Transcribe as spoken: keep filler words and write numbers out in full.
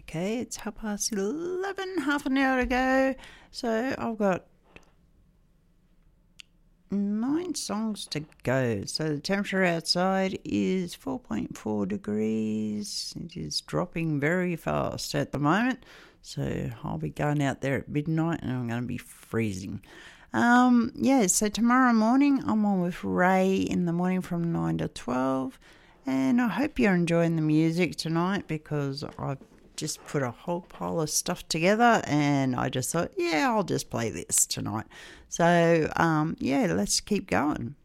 Okay, it's half past eleven, half an hour to go. So I've got nine songs to go. So the temperature outside is four point four degrees. It is dropping very fast at the moment. So I'll be going out there at midnight and I'm going to be freezing. Um, yeah, so tomorrow morning I'm on with Ray in the morning from nine to twelve. And I hope you're enjoying the music tonight because I've just put a whole pile of stuff together and I just thought, yeah, I'll just play this tonight. So, um, yeah, let's keep going.